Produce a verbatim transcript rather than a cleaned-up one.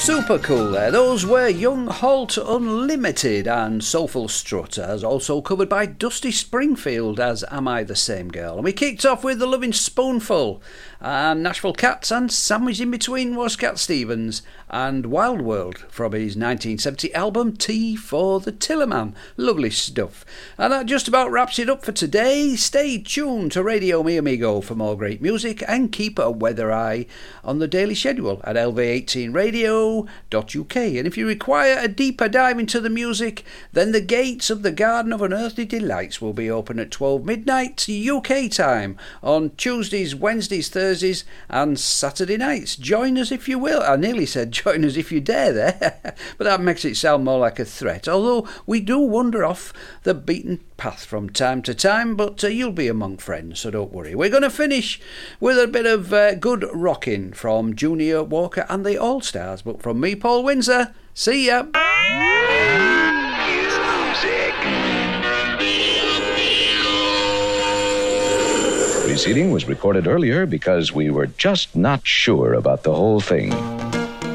Super cool there. Those were Young Halt Unlimited and Soulful Strut, as also covered by Dusty Springfield as Am I the Same Girl. And we kicked off with The Loving Spoonful and Nashville Cats, and sandwiched in between was Cat Stevens and Wild World from his nineteen seventy album Tea for the Tillerman. Lovely stuff. And that just about wraps it up for today. Stay tuned to Radio Mi Amigo for more great music, and keep a weather eye on the daily schedule at L V eighteen radio dot U K. And if you require a deeper dive into the music, then the gates of the Garden of Unearthly Delights will be open at twelve midnight U K time on Tuesdays, Wednesdays, Thursdays and Saturday nights. Join us if you will. I nearly said join us if you dare there, but that makes it sound more like a threat, although we do wander off the beaten path from time to time, but uh, you'll be among friends, so don't worry. We're going to finish with a bit of uh, good rocking from Junior Walker and the All-Stars, but from me, Paul Windsor, see ya! Preceding was recorded earlier because we were just not sure about the whole thing.